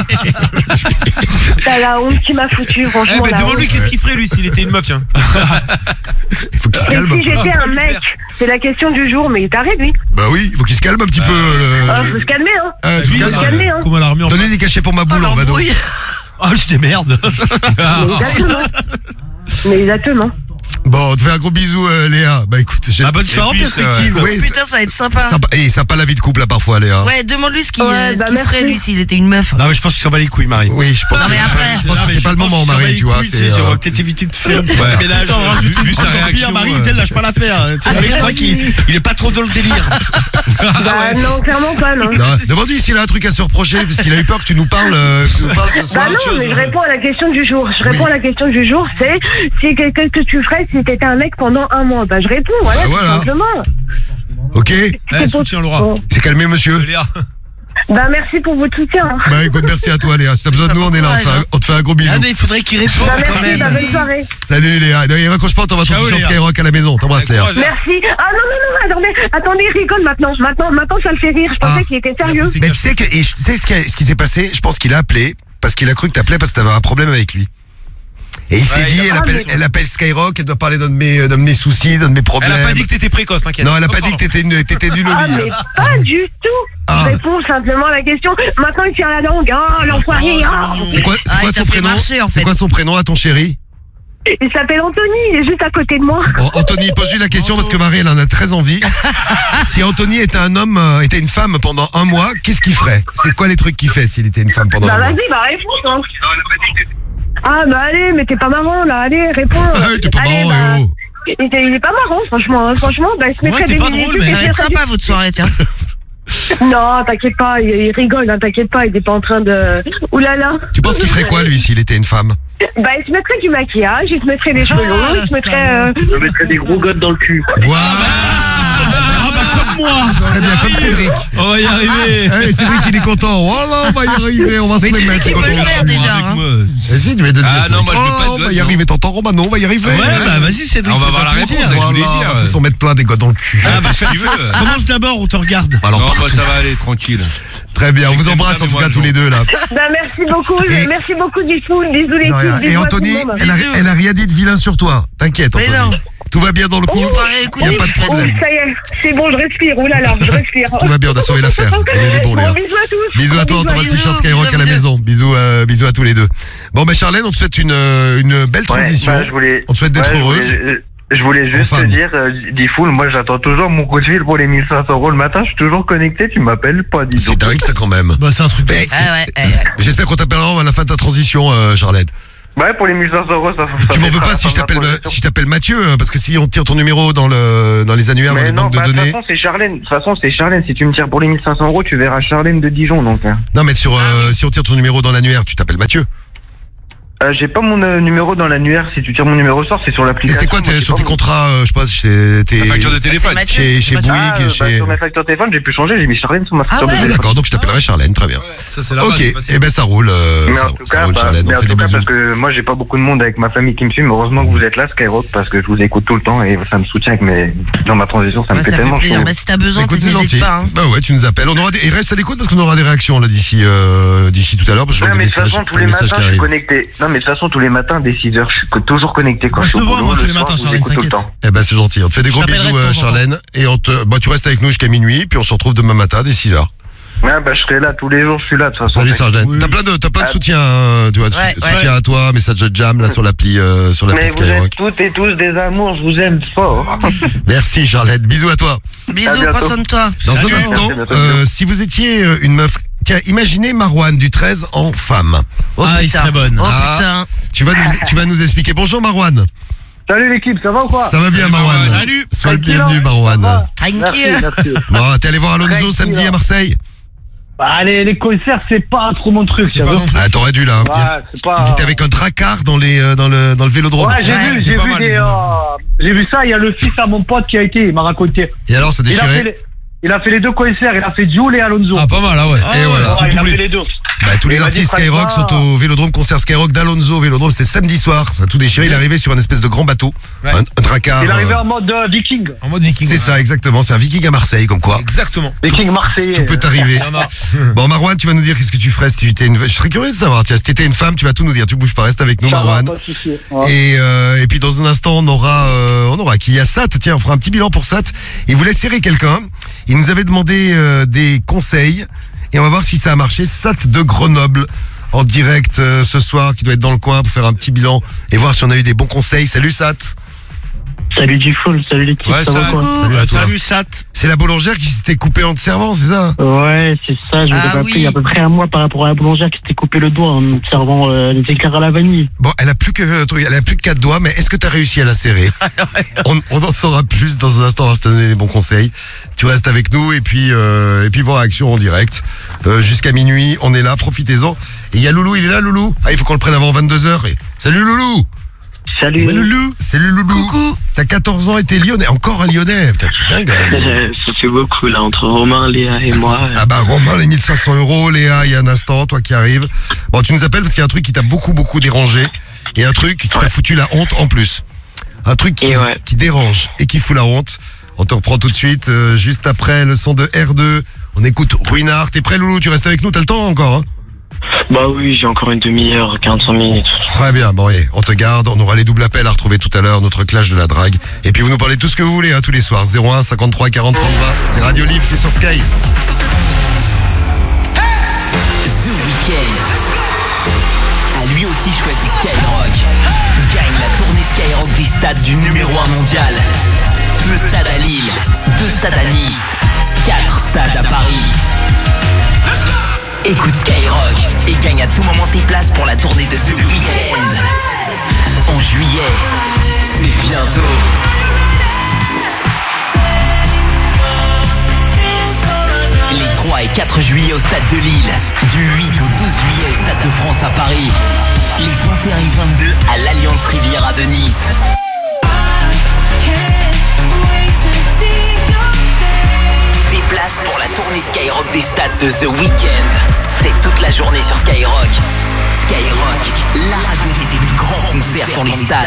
T'as la honte qui m'a foutu, franchement. Eh ben, demande-lui qu'est-ce qu'il ferait lui s'il était une meuf, tiens. Il faut qu'il se calme. Si j'étais un mec, c'est la question du jour, mais il t'arrête lui. Bah oui, il faut qu'il se calme un petit peu. Faut se calmer hein. Tu Faut se calmer hein. Comment elle a remis en Donnez des cachets pour ma boule, on va donc. Oh, je démerde. Mais exactement. Bon, on te fait un gros bisou, Léa. Bah écoute, j'ai. Bonne soirée en perspective. Oui, Putain, ça va être sympa. Et sympa la vie de couple là parfois, Léa. Ouais, demande-lui ce qu'il merci. ferait lui s'il était une meuf. Non, mais je pense qu'il s'en bat les couilles, Marie. Oui, je pense. Non, mais après. Je pense que c'est pas le moment, Marie, tu vois. J'aurais peut-être évité de faire un ménage. Vu sa réaction. Marie, elle lâche pas l'affaire. Je crois qu'il est pas trop dans le délire. Bah non, clairement pas non. Demande-lui s'il a un truc à se reprocher, parce qu'il a eu peur que tu nous parles ce soir. Bah non, mais je réponds à la question du jour. À la question du jour, c'est qu'est-ce que tu ferais si t'étais un mec pendant un mois? Bah je réponds, voilà, tout simplement. Ok. Soutien Laura. C'est calmé, monsieur. Léa. Bah merci pour votre soutien. Bah écoute, merci à toi, Léa. Si t'as besoin de nous, on est là. On te fait un gros bisou. Ah, mais il faudrait qu'il réponde Bah quand merci, même. bonne soirée. Salut, Léa. Il raccroche pas, on va ton t-shirt Skyrock à la maison. T'embrasses, Léa. Merci. Ah non, attendez, il rigole maintenant. Maintenant, ça le fait rire. Je pensais qu'il était sérieux. Mais tu sais ce qui s'est passé? Je pense qu'il a appelé parce qu'il a cru que t'appelais parce que t'avais un problème avec lui. Et il s'est dit, elle appelle Skyrock, elle doit parler d'un de mes soucis, d'un de mes problèmes. Elle a pas dit que t'étais précoce, t'inquiète. Non, elle a pas dit que t'étais nul au Ah, lit. mais pas du tout. Je réponds simplement à la question. Maintenant, il tient la langue. Ah, l'enfoiré. C'est quoi son prénom? C'est quoi son prénom à ton chéri? Il s'appelle Anthony, il est juste à côté de moi. Bon, Anthony, pose-lui la question parce que Marie, elle en a très envie. Si Anthony était un homme, était une femme pendant un mois, qu'est-ce qu'il ferait? C'est quoi les trucs qu'il fait s'il était une femme pendant un mois? Vas-y, réponds. Hein. Ah, bah allez, mais t'es pas marrant là, allez, réponds. T'es pas marrant, il est pas marrant, franchement. Bah, il se mettrait des minutes. Ça va être sympa votre soirée, tiens. Non, t'inquiète pas, il rigole, hein, t'inquiète pas, il est pas en train de... Oulala. Tu penses qu'il ferait quoi, lui, s'il était une femme? Bah, il se mettrait du maquillage, il se mettrait des cheveux longs, il se mettrait... Je mettrais des gros godes dans le cul. Voilà. Comme moi. Très bien, comme Cédric. On va y arriver. Cédric, il est content. Voilà, on va y arriver, on va se Mais tu sais mettre. qu'il peut le faire déjà. Hein. Vas-y, tu vas donner Ah non, moi je veux pas de on va godes, y non. arriver, t'entends, Romano, on va y arriver. Ouais, bah vas-y, Cédric. On va voir la réponse, je voulais Voilà, dire. on va tous en mettre plein des godes dans le cul. Ah bah si tu veux. Commence d'abord, on te regarde. Alors, Non, partout. bah ça va aller, tranquille. Très bien, on vous J'aime embrasse ça, en tout mais cas moi, tous les deux là. Bah, merci beaucoup du tout, bisous les Non, rien. filles, Et bisous à Anthony, tout le monde. elle a rien dit de vilain sur toi. T'inquiète, Mais Anthony. non. Tout va bien dans le couple. Il n'y a pas de Oh, problème. ça y est, c'est bon, je respire, oulala, je respire. Tout va bien, on a sauvé l'affaire. On est des bons, Léa. Bon, bisous à tous. Bisous à toi, on t'envoie le bisous, t-shirt bisous Skyrock à à la vous deux. maison. Bisous à tous les deux. Bon, bah Charlène, on te souhaite une belle transition. On te souhaite d'être heureuse. Je voulais juste te dire, Diffoul, moi j'attends toujours mon coup de fil pour les 1500 € le matin, je suis toujours connecté, tu m'appelles pas, dis donc. C'est dingue ça quand même. Bah, c'est un truc. Ah ouais. J'espère qu'on t'appellera à la fin de ta transition, Charlotte. Ouais, pour les 1500 €, ça tu m'en veux pas si je t'appelle Mathieu, parce que si on tire ton numéro dans les annuaires, dans les banques de données. De toute façon, c'est Charlène. Si tu me tires pour les 1500 €, tu verras Charlène de Dijon, donc. Non, mais si on tire ton numéro dans l'annuaire, tu t'appelles Mathieu. J'ai pas mon numéro dans l'annuaire. Si tu tires mon numéro sort, c'est sur l'application. Et c'est quoi sur tes contrats, je sais pas, chez tes factures de téléphone, chez Bouygues, sur ma facture de téléphone, j'ai pu changer, j'ai mis Charlène sur ma facture de téléphone. D'accord, donc je t'appellerai Charlène, très bien. Ça c'est la OK, et ben ça roule. Mais en tout cas, Charlène, on fait des bisous. parce que moi j'ai pas beaucoup de monde avec ma famille qui me suit, mais heureusement que vous êtes là, Skyrock, parce que je vous écoute tout le temps et ça me soutient dans ma transition, ça me fait tellement plaisir. Si t'as besoin, tu n'hésites pas. Bah ouais, tu nous appelles. Et reste à l'écoute parce qu'on aura des réactions là d'ici tout à l'heure parce que des messages qui arrivent. Connecté. Non mais de toute façon tous les matins dès 6h, je suis toujours connecté quand je suis au boulot. Moi tous les matins, Charlène, t'inquiète. Eh ben c'est gentil. On te fait des gros bisous, Charlène, et tu restes avec nous jusqu'à minuit, puis on se retrouve demain matin dès 6h. Ouais, je serai là tous les jours, je suis là de toute façon. Salut Charlène. Oui. T'as plein de soutien, tu vois, soutien à toi, message de Jam là sur l'appli Skyrock. Mais vous êtes toutes et tous des amours, je vous aime fort. Merci Charlène, bisous à toi. Bisous, prends soin de toi. Dans un instant, si vous étiez une meuf, tiens, imaginez Marouane du 13 en femme. Il serait bonne. Oh putain. Tu vas nous expliquer. Bonjour Marouane. Salut l'équipe, ça va ou quoi? Ça va bien Marouane. Salut. Sois le bienvenu Marouane. Merci. Bon, t'es allé voir Alonso samedi à Marseille? Les concerts, c'est pas trop mon truc, ça. T'aurais dû là. Il était avec un dracard dans le vélodrome. Ouais, j'ai vu ça, il y a le fils à mon pote qui a été, il m'a raconté. Et alors, ça déchirait? Il a fait les deux concerts, il a fait Jul et Alonso. Ah, pas mal, ouais. Et voilà. Il a fait les deux. Tous les artistes Skyrock sont au Vélodrome, concert Skyrock d'Alonso au Vélodrome, c'était samedi soir, ça a tout déchiré, il est arrivé sur un espèce de grand bateau, un dracard. Il est arrivé en mode viking. En mode viking. C'est ça, exactement, c'est un viking à Marseille, comme quoi. Exactement. Viking marseillais. Tout peut t'arriver. Bon, Marouane, tu vas nous dire qu'est-ce que tu ferais si tu étais une femme. Je serais curieux de savoir, tiens, si t'étais une femme, tu vas tout nous dire, tu bouges pas, reste avec nous, Marouane. Et puis dans un instant, on aura qui? Il y a Sat, tiens, on fera un petit bilan pour Sat. Il voulait serrer quelqu'un, il nous avait demandé des conseils. Et on va voir si ça a marché. Sat de Grenoble en direct ce soir, qui doit être dans le coin pour faire un petit bilan et voir si on a eu des bons conseils. Salut Sat. Salut G-Full, salut l'équipe, ça va quoi? Salut Sat. C'est la boulangère qui s'était coupée en te servant, c'est ça? Ouais, c'est ça, je vous avais appelé il y a à peu près un mois par rapport à la boulangère qui s'était coupé le doigt en me servant les éclairs à la vanille. Bon, elle a plus que 4 doigts, mais est-ce que t'as réussi à la serrer? on en saura plus dans un instant, on va te donner des bons conseils. Tu restes avec nous et puis vos réactions en direct. Jusqu'à minuit, on est là, profitez-en. Et il y a Loulou, il est là Loulou? Il faut qu'on le prenne avant 22h. Salut Loulou. Salut Loulou. Salut Loulou. Coucou. T'as 14 ans et t'es lyonnais, encore un lyonnais. Putain, c'est dingue. Ça fait beaucoup là, entre Romain, Léa et moi. Ah bah Romain, les 1500 €, Léa, il y a un instant, toi qui arrives. Bon, tu nous appelles parce qu'il y a un truc qui t'a beaucoup dérangé. Et un truc qui t'a foutu la honte en plus. Un truc qui dérange et qui fout la honte. On te reprend tout de suite, juste après le son de R2. On écoute Ruinard. T'es prêt Loulou? Tu restes avec nous, t'as le temps encore hein? Bah oui, j'ai encore une demi-heure, 45 minutes. Très bien, bon, on te garde, on aura les doubles appels à retrouver tout à l'heure, notre clash de la drague. Et puis vous nous parlez tout ce que vous voulez, tous les soirs. 01 53 40 30 20. C'est Radio Libre, c'est sur Sky. The Weeknd a lui aussi choisi Skyrock. Gagne la tournée Skyrock des stades du numéro 1 mondial. 2 stades à Lille, 2 stades à Nice, 4 stades à Paris. Écoute Skyrock et gagne à tout moment tes places pour la tournée de The Weeknd. En juillet, c'est bientôt. Les 3 et 4 juillet au stade de Lille. Du 8 au 12 juillet au stade de France à Paris. Les 21 et 22 à l'Alliance Riviera de Nice. Des places pour la tournée Skyrock des stades de The Weeknd. C'est toute la journée sur Skyrock. Skyrock, la radio des plus grands concerts dans les stades.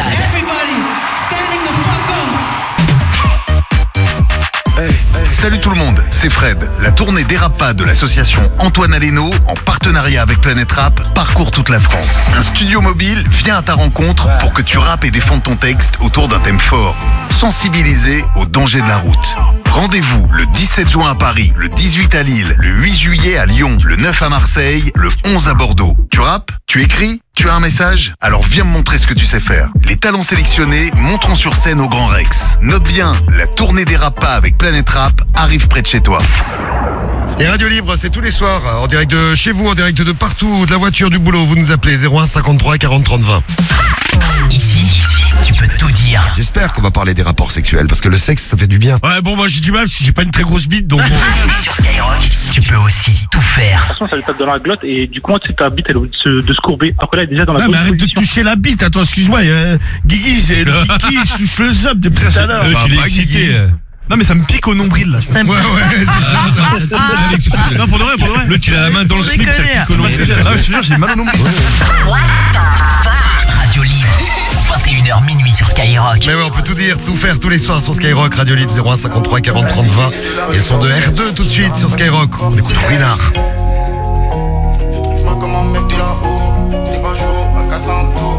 Salut tout le monde, c'est Fred. La tournée Dérape pas de l'association Antoine Aleno, en partenariat avec Planète Rap, parcourt toute la France. Un studio mobile vient à ta rencontre pour que tu rappes et défendes ton texte autour d'un thème fort. Sensibiliser au danger de la route. Rendez-vous le 17 juin à Paris, le 18 à Lille, le 8 juillet à Lyon, le 9 à Marseille, le 11 à Bordeaux. Tu rappes? Tu écris? Tu as un message? Alors viens me montrer ce que tu sais faire. Les talents sélectionnés monteront sur scène au Grand Rex. Note bien, la tournée des rap pas avec Planète Rap arrive près de chez toi. Et Radio Libre, c'est tous les soirs, en direct de chez vous, en direct de partout, de la voiture, du boulot. Vous nous appelez 01 53 40 30 20. Ici, tu peux tout dire. J'espère qu'on va parler des rapports sexuels, parce que le sexe, ça fait du bien. Ouais, bon, moi j'ai du mal parce que j'ai pas une très grosse bite, donc bon. Sur Skyrock, tu peux aussi tout faire. Franchement, ça lui tape dans la glotte et du coup, tu sais, ta bite, elle va de se courber. Après, là, elle est déjà dans la mais arrête de toucher la bite, attends, excuse-moi. Guigui, c'est le Kiki, je touche le zob depuis tout à l'heure. Tu l'as excité. Non mais ça me pique au nombril là. Ouais, c'est ça. Non, pour de vrai. L'autre, il a la main dans le slip, ça pique au nombril. Ah, je te jure, j'ai mal au nombril. Radio Libre, 21h minuit sur Skyrock. Mais ouais, on peut tout dire, tout faire tous les soirs sur Skyrock, Radio Libre 01 53 40 30 20. Et le son de R2 tout de suite sur Skyrock. On écoute Ruinard. Comme un mec de là-haut, t'es pas chaud, à Cassanto.